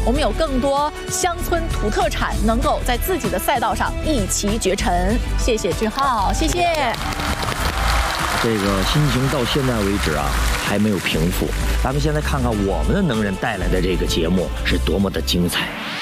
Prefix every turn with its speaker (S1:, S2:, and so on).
S1: 我们有更多乡村土特产能够在自己的赛道上一骑绝尘。谢谢俊浩，谢谢。
S2: 这个心情到现在为止啊，还没有平复。咱们现在看看我们的能人带来的这个节目是多么的精彩。